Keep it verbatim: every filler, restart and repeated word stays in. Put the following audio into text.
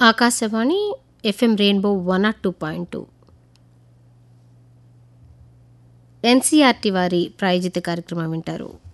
Akashvani FM rainbow one not two point two NCERT వారి ప్రాయోజిత కార్యక్రమం వింటారు.